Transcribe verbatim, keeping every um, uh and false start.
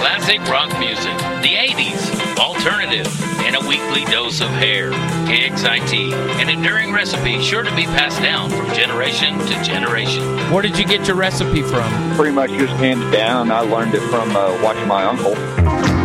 classic rock music, the eighties, alternative, and a weekly dose of hair, K X I T, an enduring recipe sure to be passed down from generation to generation. Where did you get your recipe from? Pretty much just handed down. I learned it from uh, watching my uncle.